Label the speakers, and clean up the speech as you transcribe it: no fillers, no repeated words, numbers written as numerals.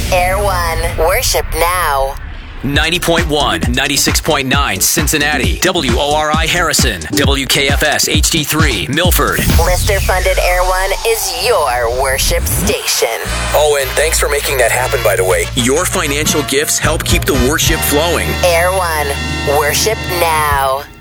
Speaker 1: Air One. Worship now.
Speaker 2: 90.1, 96.9 Cincinnati, WORI Harrison, WKFS HD3 Milford.
Speaker 1: Listener-funded Air One is your worship station.
Speaker 2: Oh, and thanks for making that happen, by the way. Your financial gifts help keep the worship flowing.
Speaker 1: Air One. Worship now.